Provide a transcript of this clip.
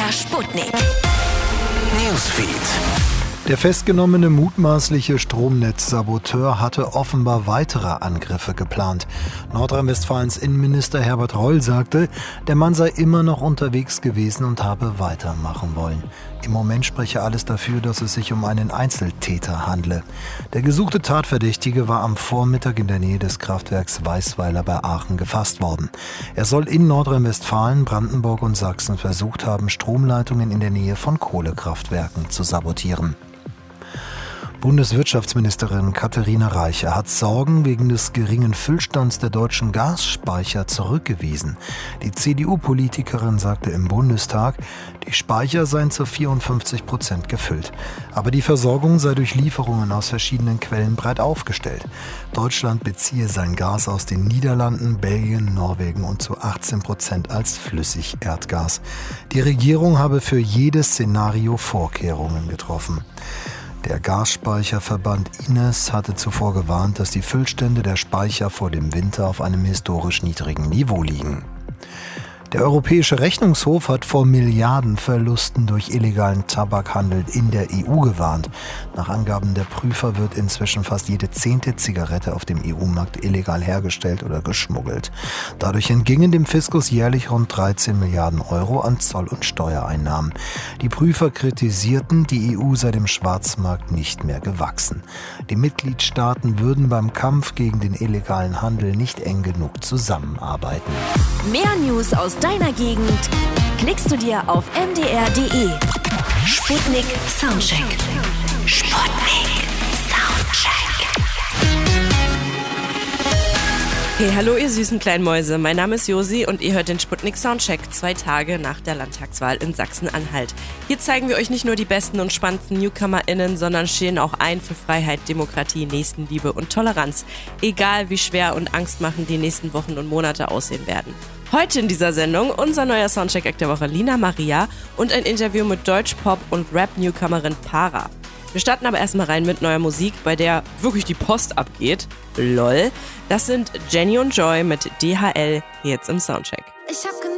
MDR Sputnik. Newsfeed. Der festgenommene mutmaßliche Stromnetzsaboteur hatte offenbar weitere Angriffe geplant. Nordrhein-Westfalens Innenminister Herbert Reul sagte, der Mann sei immer noch unterwegs gewesen und habe weitermachen wollen. Im Moment spreche alles dafür, dass es sich um einen Einzeltäter handle. Der gesuchte Tatverdächtige war am Vormittag in der Nähe des Kraftwerks Weißweiler bei Aachen gefasst worden. Er soll in Nordrhein-Westfalen, Brandenburg und Sachsen versucht haben, Stromleitungen in der Nähe von Kohlekraftwerken zu sabotieren. Bundeswirtschaftsministerin Katharina Reiche hat Sorgen wegen des geringen Füllstands der deutschen Gasspeicher zurückgewiesen. Die CDU-Politikerin sagte im Bundestag, die Speicher seien zu 54% gefüllt. Aber die Versorgung sei durch Lieferungen aus verschiedenen Quellen breit aufgestellt. Deutschland beziehe sein Gas aus den Niederlanden, Belgien, Norwegen und zu 18% als Flüssigerdgas. Die Regierung habe für jedes Szenario Vorkehrungen getroffen. Der Gasspeicherverband Ines hatte zuvor gewarnt, dass die Füllstände der Speicher vor dem Winter auf einem historisch niedrigen Niveau liegen. Der Europäische Rechnungshof hat vor Milliardenverlusten durch illegalen Tabakhandel in der EU gewarnt. Nach Angaben der Prüfer wird inzwischen fast jede 10. Zigarette auf dem EU-Markt illegal hergestellt oder geschmuggelt. Dadurch entgingen dem Fiskus jährlich rund 13 Milliarden Euro an Zoll- und Steuereinnahmen. Die Prüfer kritisierten, die EU sei dem Schwarzmarkt nicht mehr gewachsen. Die Mitgliedstaaten würden beim Kampf gegen den illegalen Handel nicht eng genug zusammenarbeiten. Mehr News aus deiner Gegend klickst du dir auf mdr.de. Sputnik Soundcheck. Sputnik Soundcheck. Hey, hallo ihr süßen kleinen Mäuse, mein Name ist Josi und ihr hört den Sputnik Soundcheck 2 Tage nach der Landtagswahl in Sachsen-Anhalt. Hier zeigen wir euch nicht nur die besten und spannendsten NewcomerInnen, sondern stehen auch ein für Freiheit, Demokratie, Nächstenliebe und Toleranz. Egal wie schwer und angstmachend die nächsten Wochen und Monate aussehen werden. Heute in dieser Sendung unser neuer Soundcheck-Act der Woche Lina Maria und ein Interview mit Deutsch-Pop- und Rap-Newcomerin Para. Wir starten aber erstmal rein mit neuer Musik, bei der wirklich die Post abgeht. LOL. Das sind Jenny und Joy mit DHL jetzt im Soundcheck. Ich hab